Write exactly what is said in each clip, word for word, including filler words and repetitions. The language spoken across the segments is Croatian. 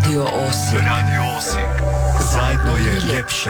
Radio Osijek. Radio Osijek. Zajedno je ljepše.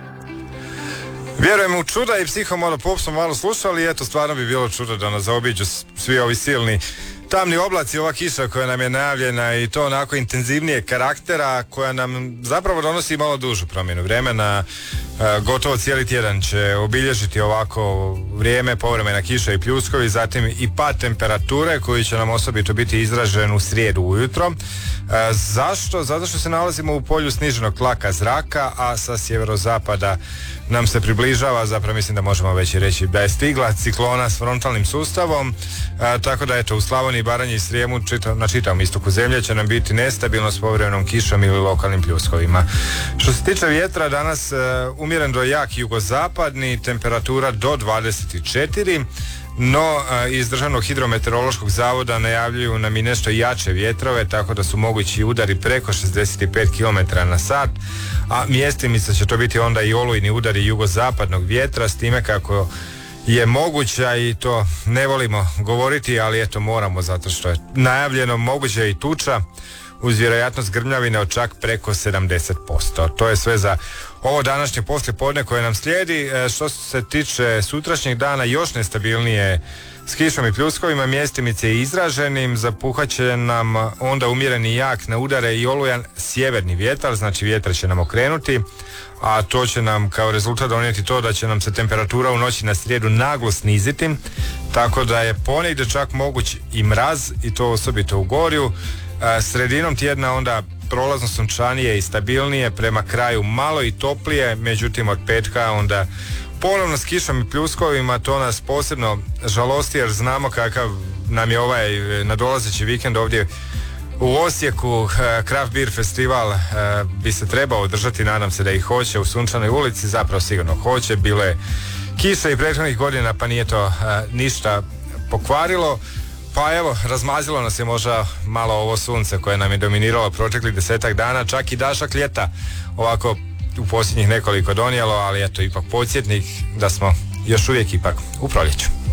Vjerujem u čuda i Psihomolopop smo malo slušali, eto stvarno bi bilo čudo da nas zaobiđu svi ovi silni tamni oblaci, ova kiša koja nam je najavljena i to onako intenzivnije karaktera koja nam zapravo donosi malo dužu promjenu vremena. E, gotovo cijeli tjedan će obilježiti ovako vrijeme, povremena kiša i pljuskovi, zatim i pad temperature koji će nam osobito biti izražen u srijedu ujutro. E, zašto? Zato što se nalazimo u polju sniženog tlaka zraka, a sa sjeverozapada nam se približava, zapravo mislim da možemo već i reći da je stigla ciklona s frontalnim sustavom, a, tako da eto u Slavoniji, Baranji i Srijemu čita, na čitavom istoku zemlje će nam biti nestabilno s povremenom kišom ili lokalnim pljuskovima. Što se tiče vjetra, danas uh, umjeren do jak jugozapadni, temperatura do dvadeset četiri, no uh, iz Državnog hidrometeorološkog zavoda najavljuju nam i nešto jače vjetrove, tako da su mogući udari preko šezdeset pet kilometara na sat, a mjestimice će to biti onda i olujni udari jugozapadnog vjetra, s time kako je moguća, i to ne volimo govoriti, ali eto moramo zato što je najavljeno, moguća i tuča uz vjerojatnost grmljavine od čak preko sedamdeset posto. To je sve za ovo današnje poslijepodne koje nam slijedi. E, što se tiče sutrašnjeg dana, još nestabilnije s kišom i pljuskovima, mjestimice izraženim, zapuhat će nam onda umjereni jak na udare i olujan sjeverni vjetar, znači vjetar će nam okrenuti, a to će nam kao rezultat donijeti to da će nam se temperatura u noći na srijedu naglo sniziti, tako da je ponegdje čak moguć i mraz, i to osobito u Gorju. E, sredinom tjedna onda prolazno sunčanije i stabilnije, prema kraju malo i toplije, međutim od petka onda ponovno s kišom i pljuskovima. To nas posebno žalosti jer znamo kakav nam je ovaj nadolazeći vikend ovdje u Osijeku. Craft Beer Festival bi se trebao održati, nadam se da ih hoće u Sunčanoj ulici, zapravo sigurno hoće, bilo je kiša i prethodnih godina pa nije to ništa pokvarilo. Pa evo, razmazilo nas je možda malo ovo sunce koje nam je dominiralo proteklih desetak dana, čak i dašak ljeta ovako u posljednjih nekoliko donijelo, ali eto ipak podsjetnik da smo još uvijek ipak u proljeću.